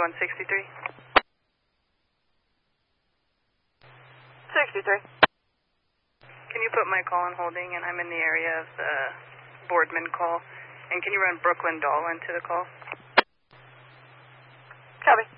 163. 63. Can you put my call on holding, and I'm in the area of the Boardman call, and can you run Brooklyn Doll into the call? Copy.